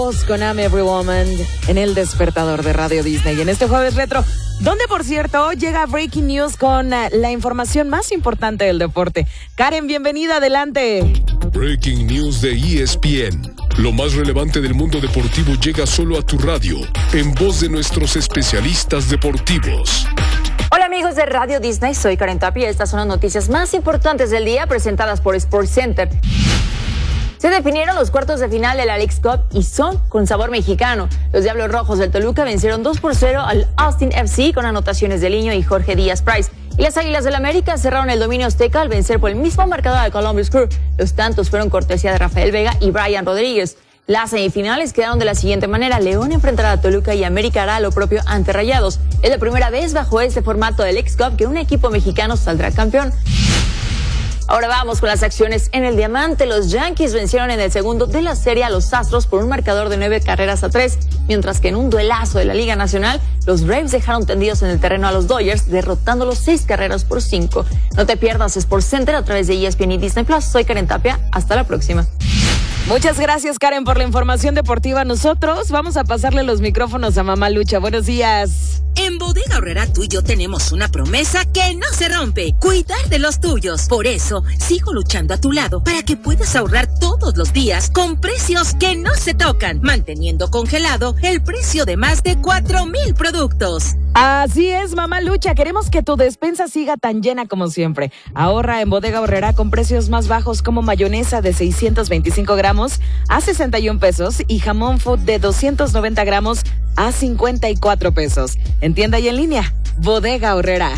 Con I'm Every Woman en el despertador de Radio Disney. Y en este jueves retro, donde por cierto llega Breaking News con la información más importante del deporte. Karen, bienvenida, adelante. Breaking News de ESPN. Lo más relevante del mundo deportivo llega solo a tu radio, en voz de nuestros especialistas deportivos. Hola amigos de Radio Disney, soy Karen Tapia y estas son las noticias más importantes del día presentadas por SportsCenter. Se definieron los cuartos de final de la Leagues Cup y son con sabor mexicano. Los Diablos Rojos del Toluca vencieron 2-0 al Austin FC con anotaciones de Liño y Jorge Díaz Price. Y las Águilas del América cerraron el dominio azteca al vencer por el mismo marcador al Columbus Crew. Los tantos fueron cortesía de Rafael Vega y Brian Rodríguez. Las semifinales quedaron de la siguiente manera. León enfrentará a Toluca y América hará lo propio ante Rayados. Es la primera vez bajo este formato de Leagues Cup que un equipo mexicano saldrá campeón. Ahora vamos con las acciones en el diamante. Los Yankees vencieron en el segundo de la serie a los Astros por un marcador de 9-3, mientras que en un duelazo de la Liga Nacional, los Braves dejaron tendidos en el terreno a los Dodgers, derrotándolos 6-5. No te pierdas SportsCenter a través de ESPN y Disney Plus. Soy Karen Tapia. Hasta la próxima. Muchas gracias, Karen, por la información deportiva. Nosotros vamos a pasarle los micrófonos a Mamá Lucha. Buenos días. En Bodega Aurrerá tú y yo tenemos una promesa que no se rompe: cuidar de los tuyos. Por eso, sigo luchando a tu lado para que puedas ahorrar todos los días con precios que no se tocan, manteniendo congelado el precio de más de 4,000 productos. Así es, Mamá Lucha. Queremos que tu despensa siga tan llena como siempre. Ahorra en Bodega Aurrerá con precios más bajos como mayonesa de 625 gramos a 61 pesos y jamón food de 290 gramos a 54 pesos. En tienda y en línea, Bodega Aurrerá.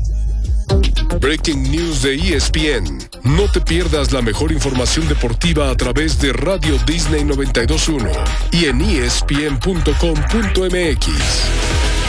Breaking News de ESPN. No te pierdas la mejor información deportiva a través de Radio Disney 92.1 y en ESPN.com.mx.